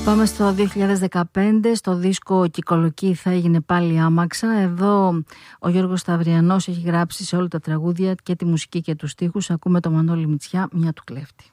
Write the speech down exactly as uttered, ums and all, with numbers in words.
Πάμε στο δύο χιλιάδες δεκαπέντε, στο δίσκο «Κικολοκή θα έγινε πάλι άμαξα». Εδώ ο Γιώργος Σταυριανός έχει γράψει σε όλα τα τραγούδια και τη μουσική και τους στίχους. Ακούμε το Μανώλη Μητσιά, «Μια του κλέφτη».